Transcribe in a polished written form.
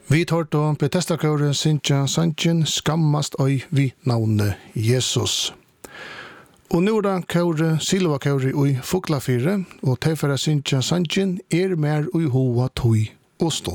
Vi tar då Bethesda-køren Sintja Sanchen skammast oi vi navnet Jesus. Og nu da køre Silva-køre i Fuglafire, og tilfæra Sintja Sanchen mer ui hoa tøy og stund.